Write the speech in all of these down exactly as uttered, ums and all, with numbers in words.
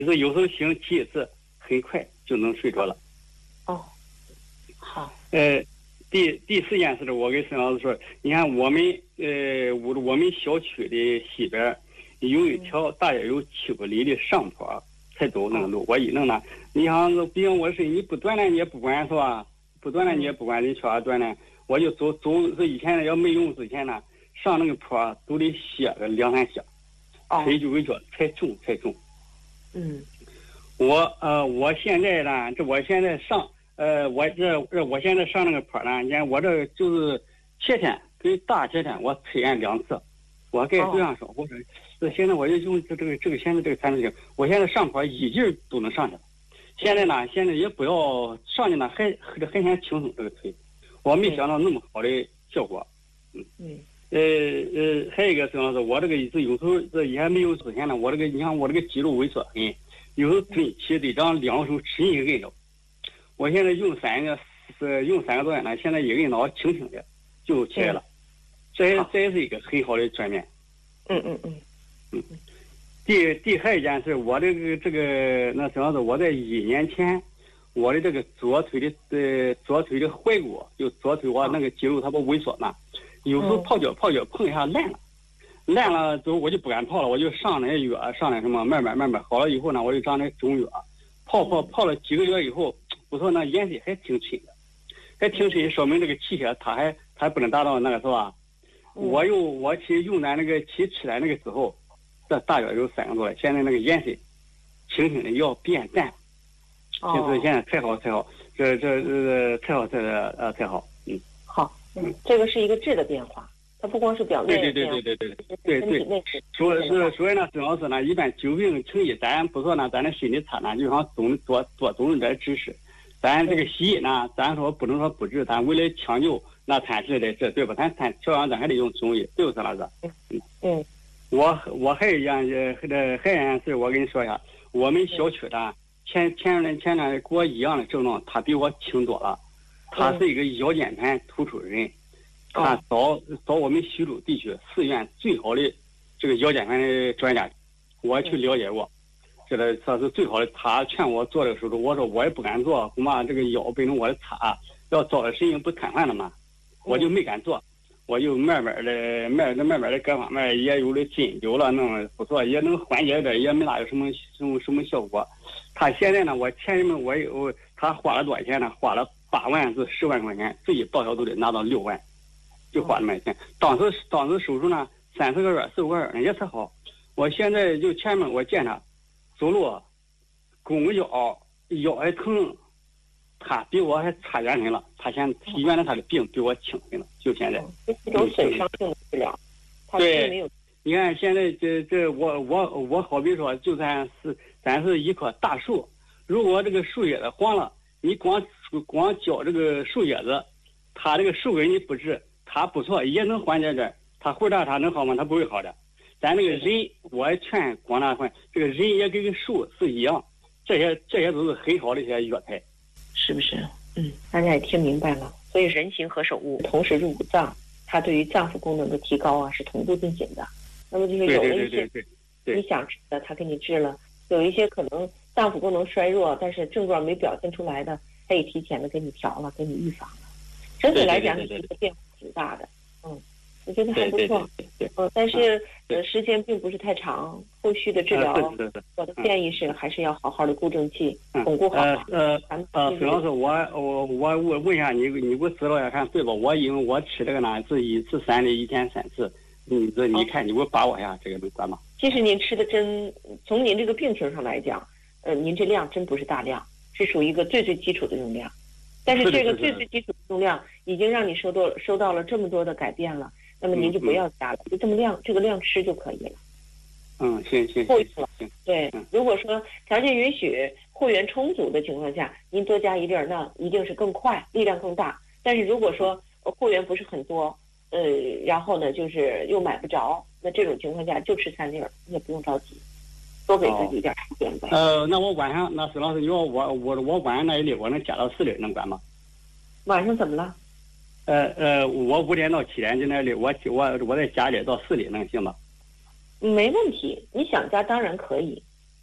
就是有时候醒起一次，很快就能睡着了。 哦，好。 呃，第第四件事，我跟沈老师说，你看我们呃我我们小区的西边有一条大约有七公里的上坡，才走那个路。我一弄呢，你像比方我是你不锻炼你也不管是吧？不锻炼你也不管，你缺乏锻炼，我就走走是以前要没用之前呢，上那个坡都得歇个两三歇，腿就会脚才重才重。 嗯， 我呃我现在呢，这我现在上呃我这这我现在上那个坡呢，你看我这就是前天跟大前天我测验两次，我跟对象说，我说这现在我就用这这个这个现在这个产品，我现在上坡一劲儿都能上去了。现在呢，现在也不要上去呢，还还还想轻松这个腿，我没想到那么好的效果。嗯嗯。呃呃，还有一个沈老师，我这个是有时候这以前没有之前呢，我这个你看我这个肌肉萎缩很，有时候蹲起得长两手吃一个摁着。我现在用三个是用三个多月呢，现在一个摁倒轻轻的就起来了，这也这也是一个很好的转变。 嗯嗯嗯嗯。第第还一件事，我这个这个那沈老师，我在一年前，我的这个左腿的呃左腿的踝骨，就左腿我那个肌肉它不萎缩嘛。有时候泡脚泡脚碰一下烂了，烂了之后我就不敢泡了，我就上那些药，上那什么慢慢慢慢好了以后呢，我就上那中药，泡泡泡了几个月以后，不错，那颜色还挺纯的，还挺纯，说明这个气血它还它还不能达到那个是吧？我又我去用咱那个去吃咱那个之后，这大约有三个多了，现在那个颜色轻轻的要变淡，就是现在太好太好，这这这太好太呃太好，嗯。 好。嗯，这个是一个质的变化，它不光是表面对对对对对对对对对。所以是所以呢，沈老师呢，一般久病成医，咱不说呢，咱的身体差呢，就想懂多多懂点知识。咱这个西医呢，咱说不能说不治，咱为了抢救那产生的这对吧？咱咱调养咱还得用中医，对不沈老师？ 嗯嗯。 我我还有一样呃这还有一件事，我跟你说一下，我们小区的前前两前两跟我一样的症状，他比我轻多了。他是一个腰间盘突出人，他找找我们徐州地区四院最好的这个腰间盘的专家，我去了解过，这个他是最好的。他劝我做这个手术，我说我也不敢做，恐怕这个腰背成我的差，要造成神经不瘫痪了嘛，我就没敢做，我就慢慢的、慢的、慢慢的各方面也有了针灸了，弄不错，也能缓解点，也没哪有什么什么什么效果。他现在呢，我前一门我我他花了多少钱呢？花了八万至十万块钱，自己报销都得拿到六万，就花那么钱。当时当时手术呢，三四个月、四五个月呢也才好。我现在就前面我见他走路，弓腰腰还疼，他比我还差远很了。他现原来他的病比我轻很了，就现在。 这是一种损伤性的治疗，他并没有。 你看现在这这我我我好比说，就算是咱是一棵大树，如果这个树叶子黄了。你光光浇这个树叶子，它这个树根你不治，它不错，也能缓解点。它回答它能好吗？它不会好的。咱这个人，我也劝广大朋这个人也跟个树是一样，这些这些都是很好的一些药材， 是不是？嗯，大家也听明白了。所以人形和手物同时入五脏，它对于脏腑功能的提高啊是同步进行的。那么就是有了一些你想治的，它给你治了；有一些可能脏腑功能衰弱，但是症状没表现出来的，他也提前的给你调了，给你预防了。整体来讲，你这个变化挺大的，嗯，我觉得还不错。嗯，但是呃，时间并不是太长，后续的治疗，我的建议是还是要好好的固正气，巩固好。 呃呃，沈老师，我我我问问一下你，你给我指导一下看对吧？我因为我吃这个呢是一次三粒，一天三次，你这你看你给我把握一下，这个能管吗？ 其实您吃的真，从您这个病情上来讲。呃，您这量真不是大量，是属于一个最最基础的用量，但是这个最最基础的用量已经让你收到收到了这么多的改变了，那么您就不要加了，就这么量这个量吃就可以了。 嗯，行行行行。对，如果说条件允许、货源充足的情况下，您多加一粒儿，那一定是更快，力量更大。但是如果说货源不是很多，呃，然后呢就是又买不着，那这种情况下就吃三粒儿，你也不用着急。多给自己一点时间呗。 呃，那我晚上，那沈老师，你说我我我晚上那一粒，我能加到四粒，能管吗？ 晚上怎么了？ 呃呃，我五点到七点就那粒，我我我再加一粒到四粒，能行吗？ 没问题，你想加当然可以，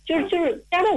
就是就是加到